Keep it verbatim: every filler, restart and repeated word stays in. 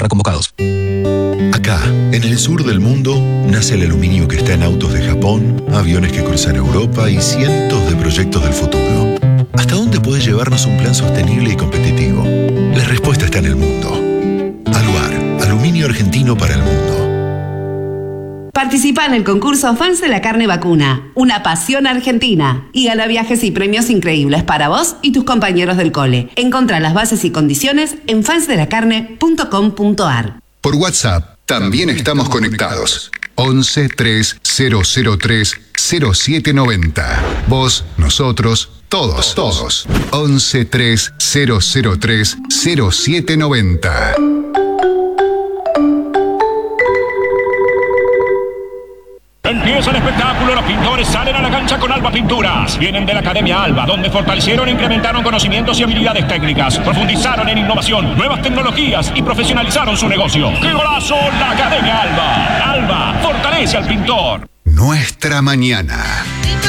para convocados. Acá, en el sur del mundo, nace el aluminio que está en autos de Japón, aviones que cruzan Europa y cientos de proyectos del futuro. ¿Hasta dónde puede llevarnos un plan sostenible y competitivo? La respuesta está en el mundo. Aluar, aluminio argentino para el mundo. Participa en el concurso Fans de la Carne Vacuna, una pasión argentina. Y gana viajes y premios increíbles para vos y tus compañeros del cole. Encontrá las bases y condiciones en fans de la carne punto com punto a r. Por WhatsApp también estamos conectados. once tres cero cero tres cero siete noventa. Vos, nosotros, todos, todos. once tres cero cero tres cero siete noventa. Empieza el espectáculo, los pintores salen a la cancha con Alba Pinturas. Vienen de la Academia Alba, donde fortalecieron e incrementaron conocimientos y habilidades técnicas. Profundizaron en innovación, nuevas tecnologías y profesionalizaron su negocio. ¡Qué golazo! La Academia Alba. Alba fortalece al pintor. Nuestra mañana.